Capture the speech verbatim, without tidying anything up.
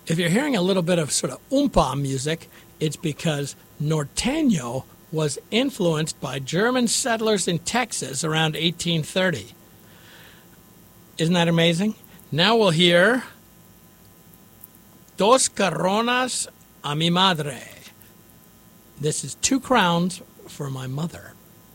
If you're hearing a little bit of sort of oompa music, it's because norteño was influenced by German settlers in Texas around eighteen thirty. Isn't that amazing? Now we'll hear Dos Coronas a mi madre. This is Two Crowns for My Mother.